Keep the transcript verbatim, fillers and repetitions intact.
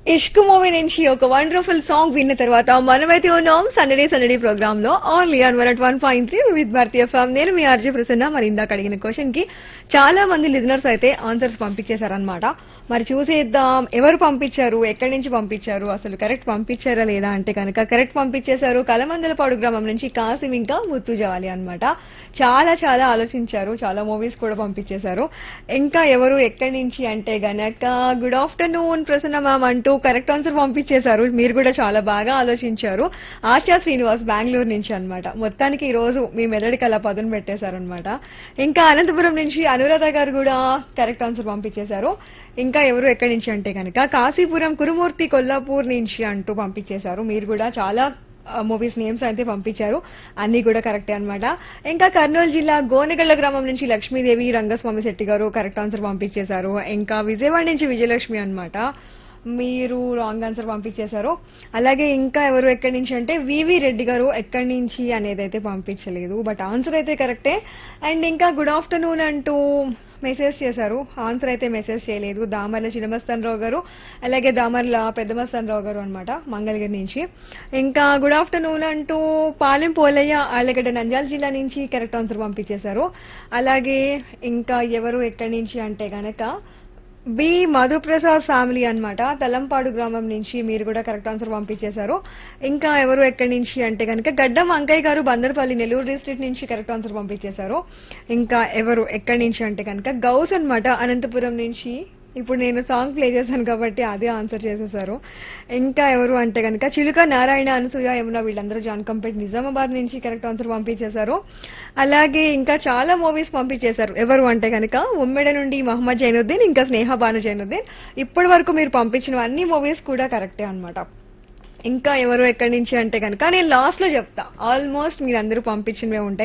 ఇష్క్ movie నుంచి ఒక wonderful song విన్న తర్వాత మనమైతే ఉన్నాం సండే సండే ప్రోగ్రామ్ లో only on one at one point three with Bharatiya FM. నేను మీ ఆర్జే ప్రసన్న. మరి ఇందాక అడిగిన క్వశ్చన్ కి చాలా మంది లిజనర్స్ అయితే ఆన్సర్స్ పంపించేశారనమాట. మరి చూసేద్దాం ఎవరు పంపించారు, ఎక్కడి నుంచి పంపించారు, అసలు కరెక్ట్ పంపించారా లేదా అంటే కనుక కరెక్ట్ పంపించేశారు. కలమందలపాడు గ్రామం నుంచి కాసిం ఇంకా ముత్తు జవాలి అనమాట. చాలా చాలా ఆలోచించారు, చాలా మూవీస్ కూడా పంపించేశారు. ఇంకా ఎవరు ఎక్కడి నుంచి అంటే గనక గుడ్ ఆఫ్టర్నూన్ ప్రసన్న మ్యామ్ అంటూ కరెక్ట్ ఆన్సర్ పంపించేశారు. మీరు కూడా చాలా బాగా ఆలోచించారు. ఆశా శ్రీనివాస్ బెంగళూరు నుంచి అన్నమాట. మొత్తానికి ఈ రోజు మీ మెదడికి అలా పదును పెట్టేశారనమాట. ఇంకా అనంతపురం నుంచి అనురాధ గారు కూడా కరెక్ట్ ఆన్సర్ పంపించేశారు. ఇంకా ఎవరు ఎక్కడి నుంచి అంటే కనుక కాశీపురం కురుమూర్తి కొల్లాపూర్ నుంచి అంటూ పంపించేశారు. మీరు కూడా చాలా మూవీస్ నేమ్స్ అయితే పంపించారు, అన్ని కూడా కరెక్టే అనమాట. ఇంకా కర్నూలు జిల్లా గోనెగళ్ల గ్రామం నుంచి లక్ష్మీదేవి రంగస్వామి శెట్టి గారు కరెక్ట్ ఆన్సర్ పంపించేశారు. ఇంకా విజయవాడ నుంచి విజయలక్ష్మి అన్నమాట, మీరు రాంగ్ ఆన్సర్ పంపించేశారు. అలాగే ఇంకా ఎవరు ఎక్కడి నుంచి అంటే వివి రెడ్డి గారు ఎక్కడి నుంచి అనేది అయితే పంపించలేదు, బట్ ఆన్సర్ అయితే కరెక్టే. అండ్ ఇంకా గుడ్ ఆఫ్టర్నూన్ అంటూ మెసేజ్ చేశారు, ఆన్సర్ అయితే మెసేజ్ చేయలేదు. దామర్ల చిన్నమస్తాన్ రావు గారు, అలాగే దామర్ల పెద్దమస్తాన్ రావు గారు అనమాట మంగళగిరి నుంచి. ఇంకా గుడ్ ఆఫ్టర్నూన్ అంటూ పాలెం పోలయ్య ఆలగడ్డ నంద్యాల జిల్లా నుంచి కరెక్ట్ ఆన్సర్ పంపించేశారు. అలాగే ఇంకా ఎవరు ఎక్కడి నుంచి అంటే గనక బి మధుప్రసాద్ ఫ్యామిలీ అన్నమాట, తలంపాడు గ్రామం నుంచి మీరు కూడా కరెక్ట్ ఆన్సర్ పంపించేశారు. ఇంకా ఎవరు ఎక్కడి నుంచి అంటే కనుక గడ్డం అంకయ్య గారు బందర్పల్లి నెల్లూరు డిస్ట్రిక్ట్ నుంచి కరెక్ట్ ఆన్సర్ పంపించేశారు. ఇంకా ఎవరు ఎక్కడి నుంచి అంటే కనుక గౌస్ అన్నమాట అనంతపురం నుంచి. ఇప్పుడు నేను సాంగ్ ప్లే చేశాను కాబట్టి అదే ఆన్సర్ చేసేశారు. ఇంకా ఎవరు అంటే కనుక చిలుక నారాయణ అనసూయ యమున వీళ్ళందరూ జాన్కంపేట్ నిజామాబాద్ నుంచి కరెక్ట్ ఆన్సర్ పంపించేశారు. అలాగే ఇంకా చాలా మూవీస్ పంపించేశారు. ఎవరు అంటే కనుక ఉమ్మెడ నుండి మహమ్మద్ జైనుద్దీన్, ఇంకా స్నేహ భాను జైనుద్దీన్. ఇప్పటి వరకు మీరు పంపించిన అన్ని మూవీస్ కూడా కరెక్టే అనమాట. ఇంకా ఎవరు ఎక్కడి నుంచి అంటే కనుక నేను లాస్ట్ లో చెప్తా, ఆల్మోస్ట్ మీరు అందరూ పంపించినవే ఉంటాయి.